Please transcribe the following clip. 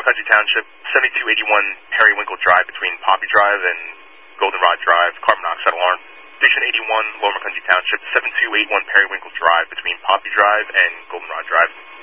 McCounty Township, 7281 Periwinkle Drive between Poppy Drive and Goldenrod Drive, carbon monoxide alarm. Station 81, Lower McCounty Township, 7281 Periwinkle Drive between Poppy Drive and Goldenrod Drive.